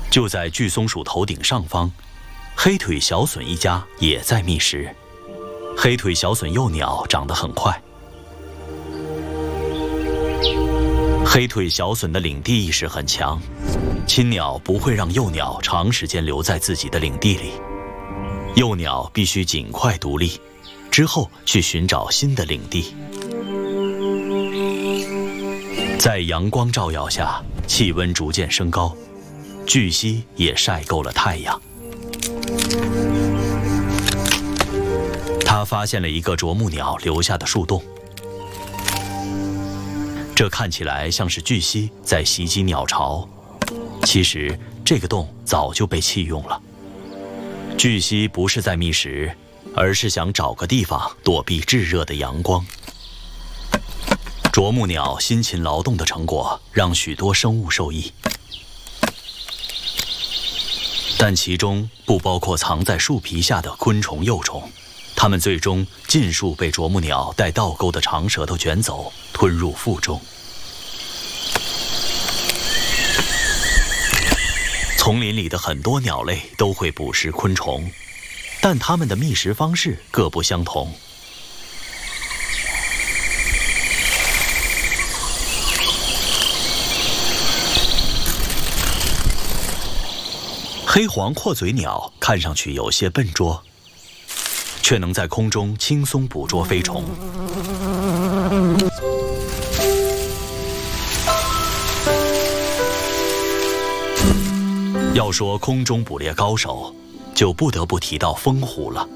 就在巨松鼠头顶上方，黑腿小隼一家也在觅食。黑腿小隼幼鸟长得很快。黑腿小隼的领地意识很强，亲鸟不会让幼鸟长时间留在自己的领地里，幼鸟必须尽快独立，之后去寻找新的领地。在阳光照耀下，气温逐渐升高，巨蜥也晒够了太阳。他发现了一个啄木鸟留下的树洞，这看起来像是巨蜥在袭击鸟巢，其实这个洞早就被弃用了。巨蜥不是在觅食，而是想找个地方躲避炙热的阳光。啄木鸟辛勤劳动的成果让许多生物受益，但其中不包括藏在树皮下的昆虫幼虫，它们最终尽数被啄木鸟带倒钩的长舌头卷走，吞入腹中。丛林里的很多鸟类都会捕食昆虫，但它们的觅食方式各不相同。黑黄阔嘴鸟看上去有些笨拙，却能在空中轻松捕捉飞虫。要说空中捕猎高手，就不得不提到蜂虎了。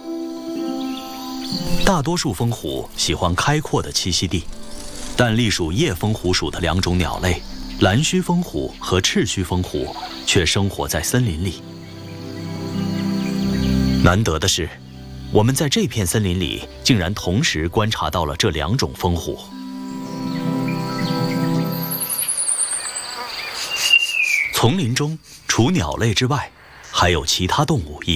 大多数蜂虎喜欢开阔的栖息地，但隶属叶蜂虎属的两种鸟类，蓝须蜂虎和赤须蜂虎却生活在森林里。难得的是，我们在这片森林里竟然同时观察到了这两种蜂虎。丛林中除鸟类之外，还有其他动物